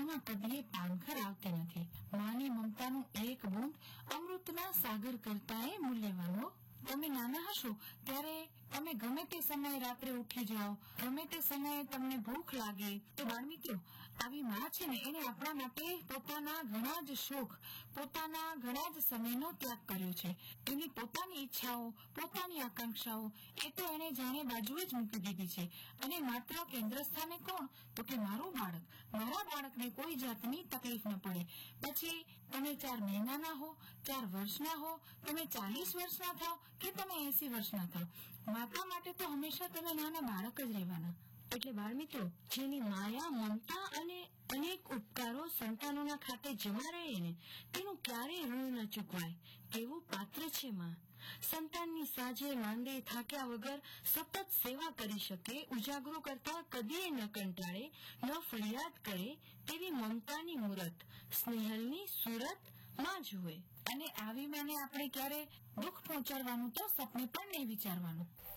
જીવનમાં કદીએ પાનખર આવતી નથી. માની મમતાનું એક બૂંદ અમૃતના સાગર કરતાંય મૂલ્યવાન હો. તમે નાના હશો ત્યારે તમે ગમે તે સમયે રાત્રે ઉઠી જાઓ, ગમે તે સમયે તમને ભૂખ લાગે તો બાળમિત્રો, આવી માં છે ને એને આપણા માટે પોતાના ઘણા જ શોખ, પોતાના ઘણા જ સમયનો ત્યાગ કર્યો છે. એની પોતાની ઈચ્છાઓ, પોતાની આકાંક્ષાઓ એ તો એને જાણે બાજુએ જ મૂકી દીધી છે. અને માત્ર કેન્દ્ર સ્થાને કોણ? તો કે મારું બાળક, મારા બાળકને કોઈ જાતની તકલીફ ન પડે. પછી તમે 4 મહિનાના હો, 4 વર્ષના હો, તમે 40 વર્ષના થાવ કે તમે 80 વર્ષના થાવ, માતા માટે તો હંમેશા તમે નાના બાળક જ રહેવાના. એટલે બાળમિત્રો, જેની માયા, મમતા અને અનેક ઉપકારો સંતાનોના ખાતે જમા રહે ને તેનું ક્યારેય ઋણ ન ચૂકવાય તેવું પાત્ર છે માં. સંતાનની સાજે માંદે થાક્યા વગર સતત સેવા કરી શકે, ઉજાગરો કરતા કદીએ ન કંટાળે, ન ફરિયાદ કરે તેવી મમતાની મૂરત, સ્નેહલની સુરત માં જુએ. અને આવી માને આપણે ક્યારે દુઃખ પહોંચાડવાનું તો સપને પણ નહીં વિચારવાનું.